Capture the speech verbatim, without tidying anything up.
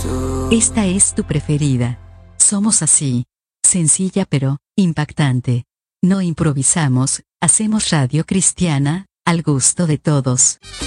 Esta es tu preferida. Somos así. Sencilla pero impactante. No improvisamos, hacemos radio cristiana, al gusto de todos.